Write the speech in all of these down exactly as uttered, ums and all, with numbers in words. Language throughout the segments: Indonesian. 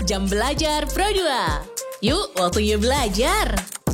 Jam Belajar Pro dua. Yuk, waktunya belajar.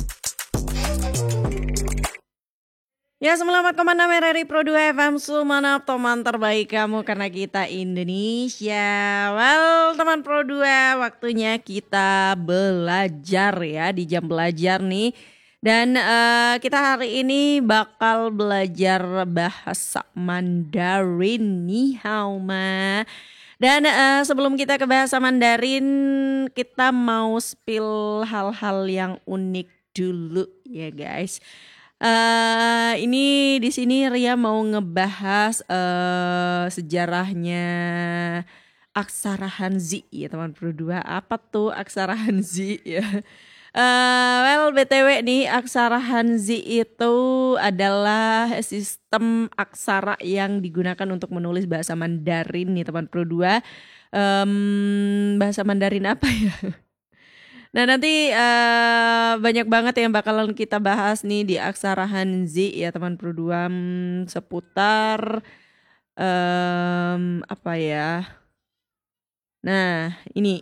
Ya, selamat koma enam R R I Pro dua F M Sumenep, teman terbaik kamu karena kita Indonesia. Well, teman Pro dua, waktunya kita belajar ya di jam belajar nih. Dan uh, kita hari ini bakal belajar bahasa Mandarin. Ni hao ma. Dan uh, sebelum kita ke bahasa Mandarin, kita mau spill hal-hal yang unik dulu ya guys. Uh, ini di sini Ria mau ngebahas uh, sejarahnya aksara Hanzi ya teman Pro dua. Apa tuh aksara Hanzi ya? Uh, well B T W nih, aksara Hanzi itu adalah sistem aksara yang digunakan untuk menulis bahasa Mandarin nih teman Pro dua. Um, bahasa Mandarin apa ya? Nah nanti uh, banyak banget yang bakalan kita bahas nih di aksara Hanzi ya teman Pro dua, hmm, seputar um, apa ya? Nah ini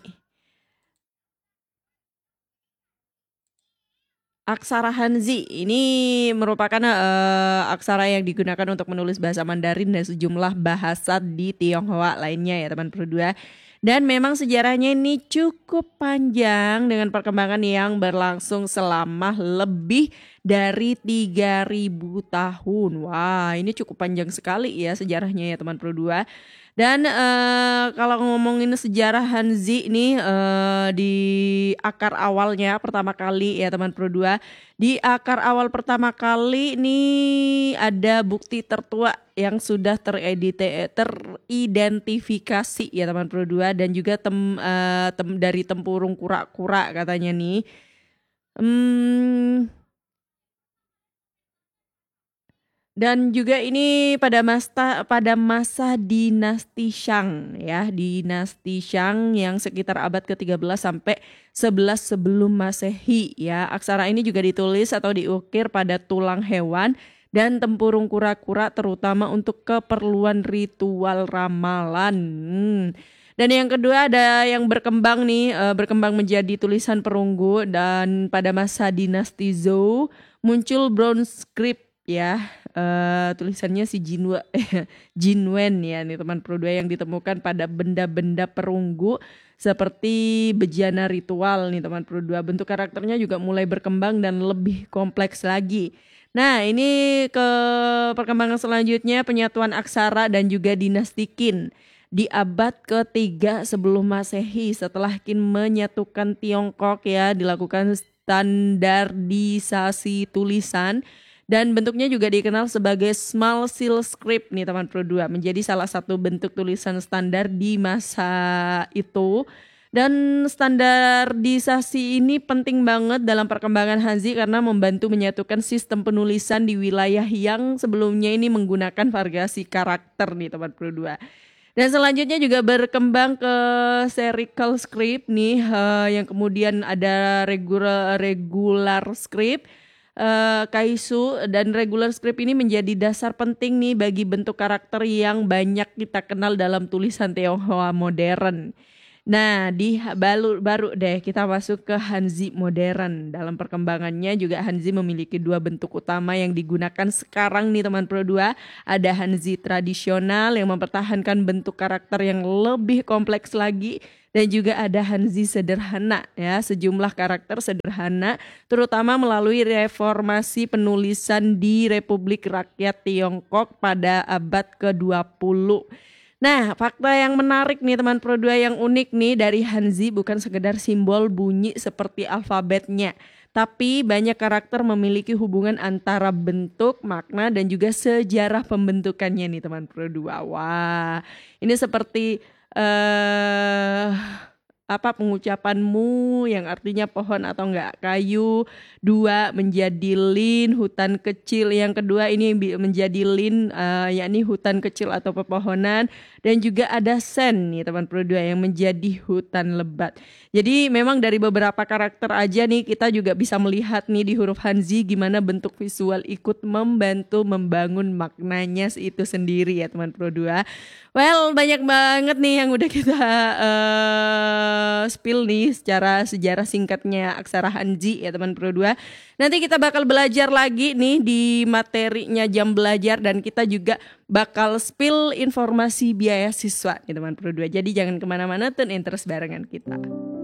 aksara Hanzi ini merupakan uh, aksara yang digunakan untuk menulis bahasa Mandarin dan sejumlah bahasa di Tionghoa lainnya ya teman Pro dua. Dan memang sejarahnya ini cukup panjang dengan perkembangan yang berlangsung selama lebih dari tiga ribu tahun. Wah, ini cukup panjang sekali ya sejarahnya ya teman Pro dua. Dan uh, kalau ngomongin sejarah Hanzi ini uh, di akar awalnya pertama kali ya teman Pro dua. Di akar awal pertama kali ini ada bukti tertua yang sudah teredite, teridentifikasi ya teman Pro dua. Dan juga tem, uh, tem, dari tempurung kura-kura katanya nih. Hmm... Dan juga ini pada masa pada masa dinasti Shang ya, dinasti Shang yang sekitar abad ke tiga belas sampai sebelas sebelum Masehi ya. Aksara ini juga ditulis atau diukir pada tulang hewan dan tempurung kura-kura terutama untuk keperluan ritual ramalan. Hmm. Dan yang kedua ada yang berkembang nih, berkembang menjadi tulisan perunggu, dan pada masa dinasti Zhou muncul bronze script ya, uh, tulisannya si Jinwa, Jinwen ya nih teman Pro dua, yang ditemukan pada benda-benda perunggu seperti bejana ritual nih teman Pro dua. Bentuk karakternya juga mulai berkembang dan lebih kompleks lagi. Nah ini ke perkembangan selanjutnya, penyatuan aksara dan juga dinasti Qin. Di abad ketiga sebelum Masehi, setelah Qin menyatukan Tiongkok ya, dilakukan standarisasi tulisan. Dan bentuknya juga dikenal sebagai small seal script nih teman Pro dua, menjadi salah satu bentuk tulisan standar di masa itu. Dan standarisasi ini penting banget dalam perkembangan Hanzi karena membantu menyatukan sistem penulisan di wilayah yang sebelumnya ini menggunakan variasi karakter nih teman Pro dua. Dan selanjutnya juga berkembang ke serial script nih, uh, yang kemudian ada regular, regular script. Uh, Kaisu dan regular script ini menjadi dasar penting nih bagi bentuk karakter yang banyak kita kenal dalam tulisan Tionghoa modern. Nah di baru, baru deh kita masuk ke Hanzi modern. Dalam perkembangannya juga Hanzi memiliki dua bentuk utama yang digunakan sekarang nih teman Pro dua. Ada Hanzi tradisional yang mempertahankan bentuk karakter yang lebih kompleks lagi. Dan juga ada Hanzi sederhana ya, sejumlah karakter sederhana terutama melalui reformasi penulisan di Republik Rakyat Tiongkok pada abad ke dua puluh. Nah fakta yang menarik nih teman Pro dua, yang unik nih dari Hanzi bukan sekedar simbol bunyi seperti alfabetnya. Tapi banyak karakter memiliki hubungan antara bentuk, makna dan juga sejarah pembentukannya nih teman Pro dua. Wah ini seperti Uh, apa pengucapanmu yang artinya pohon atau enggak kayu. Dua menjadi lin, hutan kecil. Yang kedua ini menjadi lin, uh, yakni hutan kecil atau pepohonan. Dan juga ada sen nih teman Pro dua yang menjadi hutan lebat. Jadi memang dari beberapa karakter aja nih kita juga bisa melihat nih di huruf Hanzi gimana bentuk visual ikut membantu membangun maknanya itu sendiri ya teman Pro dua. Well banyak banget nih yang udah kita uh, spill nih secara sejarah singkatnya aksara Hanzi ya teman Pro dua. Nanti kita bakal belajar lagi nih di materinya jam belajar, dan kita juga bakal spill informasi biaya siswa nih teman Pro dua. Jadi jangan kemana-mana, tune in terus barengan kita.